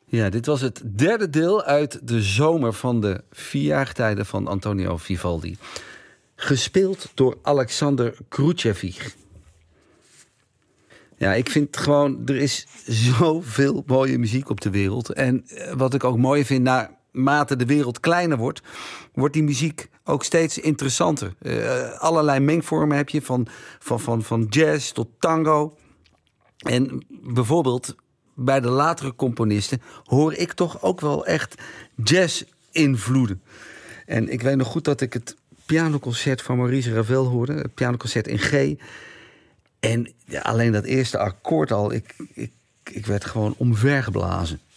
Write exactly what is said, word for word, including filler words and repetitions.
Ja, dit was het derde deel uit de zomer van de vierjaargetijden van Antonio Vivaldi. Gespeeld door Alexander Krouchevich. Ja, ik vind gewoon, er is zoveel mooie muziek op de wereld. En wat ik ook mooi vind, naarmate de wereld kleiner wordt, wordt die muziek ook steeds interessanter. Uh, allerlei mengvormen heb je, van, van, van, van jazz tot tango. En bijvoorbeeld bij de latere componisten hoor ik toch ook wel echt jazz-invloeden. En ik weet nog goed dat ik het pianoconcert van Maurice Ravel hoorde. Het pianoconcert in G. En ja, alleen dat eerste akkoord al, ik, ik, ik werd gewoon omvergeblazen.